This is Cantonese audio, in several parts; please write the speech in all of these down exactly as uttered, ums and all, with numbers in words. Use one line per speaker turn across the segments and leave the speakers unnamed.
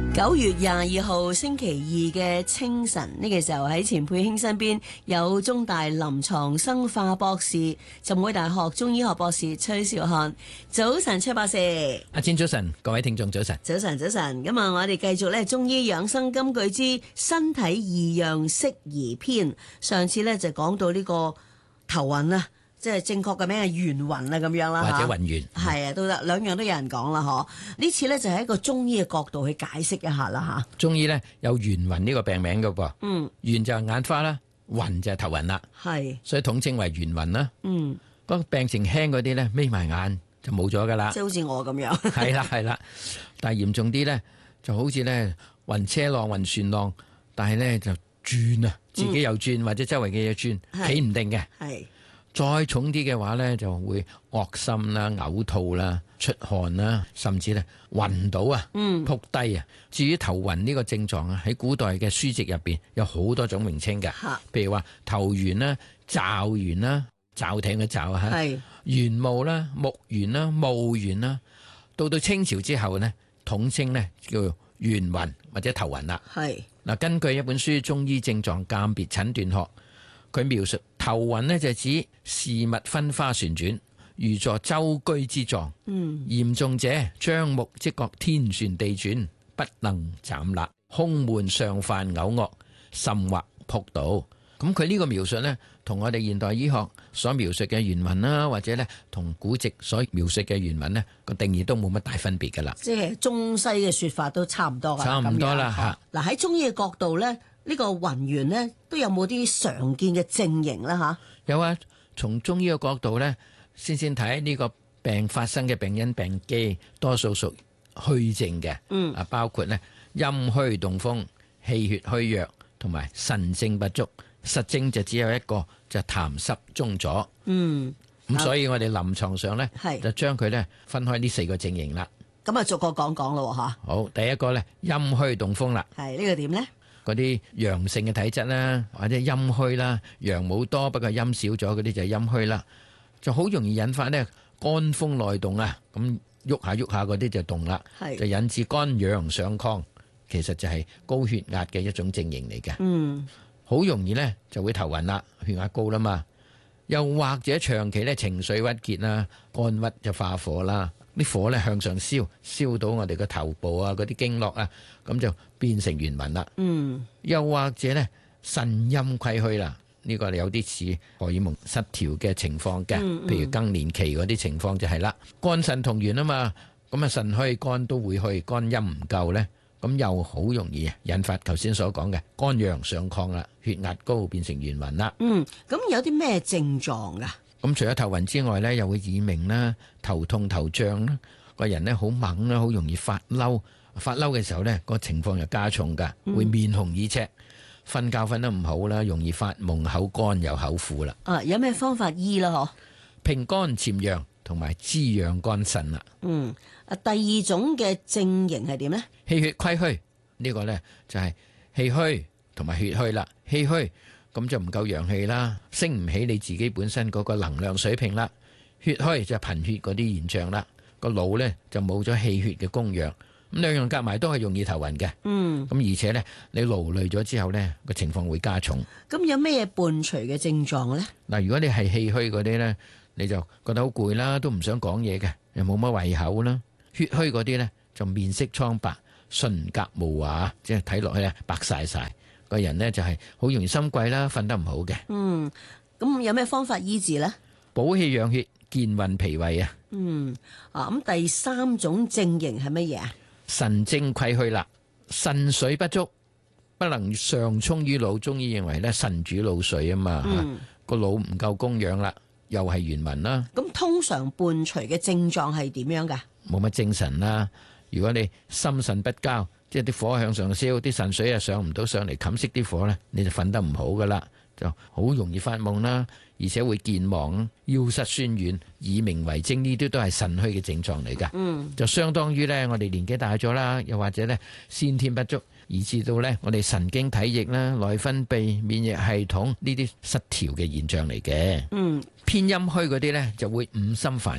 九月廿二號星期二嘅清晨，呢個時候喺錢佩卿身邊有中大臨床生化博士、浸會大學中醫學博士崔兆漢。早晨，崔博士。
阿千早晨，各位聽眾早晨。
早晨，早晨。咁啊，我哋繼續咧中醫養生金句之身體異樣適宜篇。上次咧就講到呢個頭暈啊。即係正確嘅名係眩暈啊，咁樣啦，
或者暈眩，
係啊，都得，兩樣都有人講啦，嗬。呢次咧就係一個中醫嘅角度去解釋一下啦，吓。
中醫咧有眩暈呢個病名㗎噃，
嗯，
眩就係眼花啦，暈就係頭暈啦，
係，
所以統稱為眩暈啦。
嗯，
不過病情輕嗰啲咧，眯埋眼就冇咗噶啦，
即係好似我咁樣。
係啦係啦，但係嚴重啲咧，就好似咧暈車浪、暈船浪，但係咧就轉啊，自己又轉、嗯、或者周圍嘅嘢轉，企唔定嘅。係。再重啲嘅話咧，就會惡心啦、嘔吐啦、出汗啦，甚至咧暈倒啊、嗯、撲低啊。至於頭暈呢個症狀啊，喺古代嘅書籍入邊有好多種名稱嘅，譬如話頭圓啦、驟圓啦、驟艇嘅驟啊，係圓霧啦、目圓啦、霧圓啦。到到清朝之後呢，統稱呢叫眩暈或者頭暈啦。係嗱，根據一本書《中醫症狀鑑別診斷學》。佢描述頭暈呢就指事物分花旋轉，如坐舟車之狀。嗯，嚴重者張目即覺天旋地轉，不能站立，胸悶上犯嘔惡，甚或仆倒。咁佢呢個描述呢，同我哋現代醫學所描述嘅眩暈啦，或者呢同古籍所描述嘅眩暈呢個定義都冇乜大分別噶啦。即係中西嘅說法都差唔多噶，差唔多啦吓。嗱，喺中醫嘅角度呢。呢個暈眩呢都有冇啲常見嘅症型啦吓？有啊，從中醫嘅角度呢，先先睇呢個病發生嘅病因病機，多數屬虛症嘅。嗯，啊包括呢陰虛動風、氣血虛弱同埋腎精不足。實症就只有一個，就痰濕中咗。嗯，咁所以我哋臨床上呢，就將佢呢分開呢四個症型啦。咁啊，逐個講講咯吓。好，第一個呢陰虛動風啦。係呢個點呢？嗰啲陽性嘅體質啦，或者陰虛啦，陽冇多不過陰少咗嗰啲就係陰虛啦，就好容易引發呢肝風內動啊，咁喐下喐下嗰啲就動啦，就引致肝陽上亢，其實就係高血壓嘅一種症型嚟嘅。嗯，好容易呢就會頭暈啦，血壓高啦嘛，又或者長期呢情緒鬱結啦，肝鬱就化火啦。啲火咧向上燒，燒到我哋個頭部啊，嗰啲經絡啊，咁就變成眩暈啦。嗯，又或者咧腎陰虧虛啦，呢個有啲似荷爾蒙失調嘅情況嘅，嗯嗯、譬如更年期嗰啲情況就係啦。肝腎同源啊嘛，咁啊腎虛肝都會虛，肝陰唔夠咧，咁又好容易引發頭先所講嘅肝陽上亢啦，血壓高變成眩暈啦。嗯，咁有啲咩症狀啊？咁除咗頭暈之外咧，又會耳鳴啦、頭痛頭脹啦，個人咧好猛啦，好容易發嬲。發嬲嘅時候咧，個情況又加重噶，會面紅耳赤，瞓覺瞓得唔好啦，容易發夢、口乾又口苦啦。啊，有咩方法醫啦？嗬，平肝潛陽同埋滋養肝腎啦。嗯，啊，第二種嘅症型係點咧？氣血虧虛，呢個咧就係氣虛同埋血虛啦。氣虛。咁就唔夠陽氣啦，升唔起你自己本身嗰個能量水平啦。血虛就係貧血嗰啲現象啦，個腦呢就冇咗氣血嘅供養，咁兩樣夾埋都係容易頭暈嘅。嗯，咁而且呢，你勞累咗之後呢，個情況會加重。咁有咩伴隨嘅症狀呢？嗱，如果你係氣虛嗰啲呢，你就覺得好攰啦，都唔想講嘢嘅，又冇乜胃口啦。血虛嗰啲呢，就面色蒼白、唇頰無華，即係睇落去咧白晒晒。個人呢就係好容易心悸啦，瞓得唔好嘅。嗯，咁有咩方法醫治呢？補氣養血，健運脾胃啊。嗯，啊咁第三種症型係乜嘢啊？腎精虧虛啦，腎水不足，不能上衝於腦。中醫認為咧，腎主腦髓啊嘛，個腦唔夠供養啦，又係眩暈啦。咁通常伴隨嘅症狀係點樣噶？冇乜精神啦。如果你心腎不交，即係啲火向上燒，啲腎水啊上唔到上嚟冚熄啲火咧，你就瞓得唔好噶啦，就好容易發夢啦，而且會健忘、腰膝酸軟、耳鳴為徵，呢啲都係腎虛嘅症狀嚟噶。嗯，就相當於咧我哋年紀大咗啦，又或者咧先天不足，以致到咧我哋神經體液啦、內分泌、免疫系統呢啲失調嘅現象嚟嘅。嗯，偏陰虛嗰啲咧就會五心煩熱、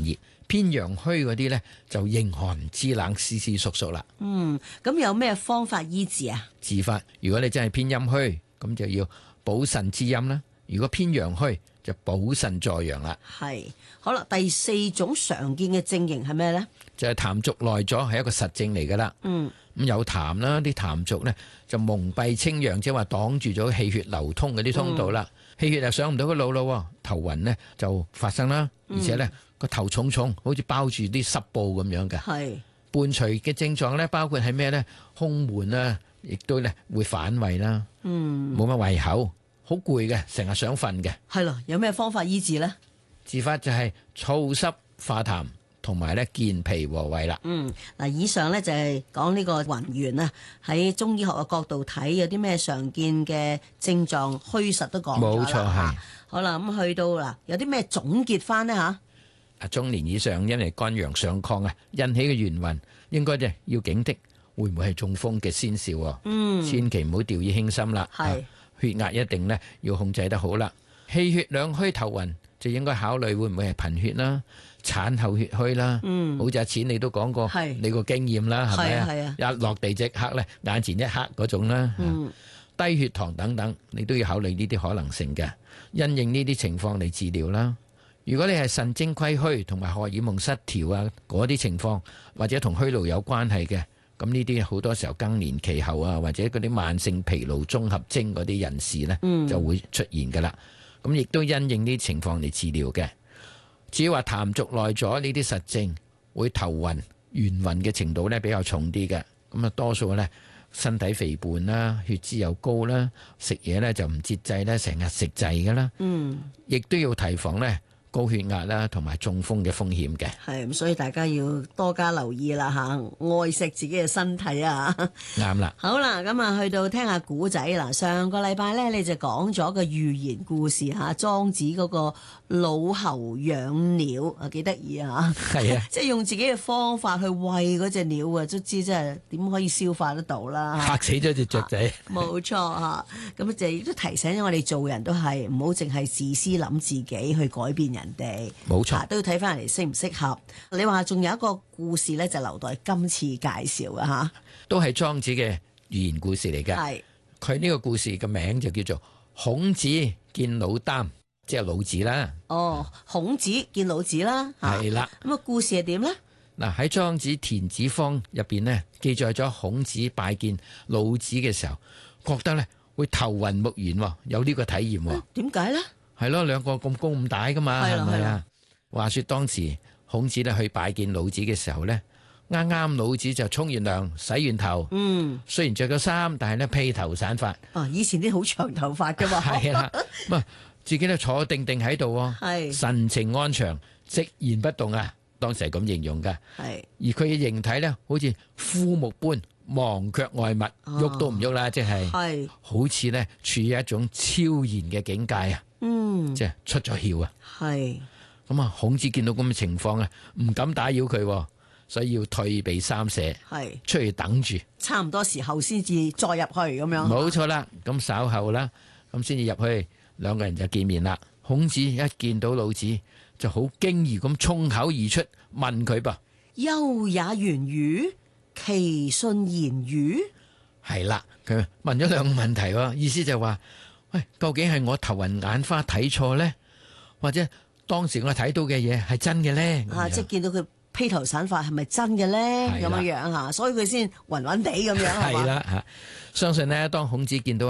偏陽虛嗰啲咧就應寒肢冷、絲絲縮縮啦。
嗯，咁有咩方法醫治啊？
治法，如果你真係偏陰虛，咁就要補腎滋陰啦；如果偏陽虛，就補腎助陽啦。
係，好啦，第四種常見嘅症型係咩咧？
就係痰濁內阻，係一個實症嚟噶啦。
嗯，
咁有痰啦，啲痰濁咧就蒙蔽清陽，即係話擋住咗氣血流通嗰啲通道啦。氣、嗯、血又上唔到個腦咯，頭暈呢就發生啦，而且咧個頭重重，好似包住啲濕布咁樣嘅。
係
伴隨嘅症狀咧，包括係咩咧？胸悶啦，亦都咧會反胃啦。嗯，冇乜胃口，好攰嘅，成日想瞓嘅。
係咯，有咩方法醫治咧？
治法就係燥濕化痰，同埋咧健脾和胃啦。嗯，
嗱，以上咧就係講呢個雲元啊，喺中醫學嘅角度睇，有啲咩常見嘅症狀，虛實都講咗啦。
冇錯係。
好啦，咁去到嗱，有啲咩總結翻呢？吓？
啊，中年以上因為肝陽上亢啊，引起嘅元暈，應該就要警惕，會唔會係中風嘅先兆？嗯，千祈唔好掉以輕心啦。係，血壓一定咧要控制得好啦。氣血兩虛頭暈，就應該考慮會唔會係貧血啦。產後血虛啦，嗯，好似阿錢你都講過，你個經驗啦，係咪啊？一落地即刻咧，眼前一黑嗰種啦，嗯，低血糖等等，你都要考慮呢啲可能性嘅，因應呢啲情況嚟治療啦。如果你係腎精虧虛同埋荷爾蒙失調啊，嗰啲情況或者同虛勞有關係嘅，咁呢啲好多時候更年期後啊，或者嗰啲慢性疲勞綜合徵嗰啲人士咧，嗯，就會出現噶啦。咁亦都因應呢啲情況嚟治療嘅。至於話痰濁內阻呢啲實症，會頭暈、眩暈嘅程度咧比較重啲嘅，咁啊多數咧身體肥胖啦、血脂又高啦、食嘢咧就唔節制咧，成日食滯噶啦，嗯，亦都要提防咧高血壓啦，同埋中風嘅風險嘅。係咁，所以大家要多加留意啦吓，愛惜自己嘅身體啊。啱啦。好啦，咁啊去到聽下古仔啦。上個禮拜咧，你就講咗個寓言故事吓，莊子嗰個老侯養鳥啊，幾得意啊！係啊，即係用自己嘅方法去餵嗰隻鳥啊，卒之即係點可以消化得到啦？嚇死咗隻雀仔。冇錯嚇，咁就亦都提醒咗我哋做人都係唔好淨係自私諗自己去改變人哋。冇錯，都要睇翻人哋適唔適合。你話仲有一個故事咧，就留待今次介紹啊嚇。都係莊子嘅寓言故事嚟嘅。係佢呢個故事嘅名就叫做孔子見老擔。即係老子啦，哦，孔子見老子啦，係啦。咁啊，故事係點咧？嗱，喺莊子田子方入邊呢，記載咗孔子拜見老子嘅時候，覺得咧會頭暈目眩，有呢個體驗。點解咧？係咯，兩個咁高咁大噶嘛，係咪啊？話說當時孔子咧去拜見老子嘅時候咧，啱啱老子就沖完涼、洗完頭，嗯，雖然着咗衫，但係咧披頭散髮。啊，以前啲好長頭髮噶嘛。係啦，咁啊。自己咧坐定定喺度，神情安詳，寂然不動啊！當時係咁形容噶。係而佢嘅形體咧，好似枯木般，忘卻外物，喐、哦、都唔喐啦，即係，係好似咧處於一種超然嘅境界啊！嗯，即係出咗竅啊！係咁啊！孔子見到咁嘅情況啊，唔敢打擾佢，所以要退避三舍，係出去等住，差唔多時候先至再入去咁樣。冇錯啦，咁稍後啦，咁先至入去。兩個人就見面啦。孔子一見到老子，就好驚異咁衝口而出問佢噃：休也言語，其信言語？係啦，佢問咗兩個問題，意思就係話：喂，究竟係我頭暈眼花睇錯呢？或者當時我睇到嘅嘢係真嘅呢？啊，即係見到佢披頭散髮係咪真嘅呢？咁樣樣吓，所以佢先暈暈地咁樣係嘛？係啦吓，相信呢，當孔子見到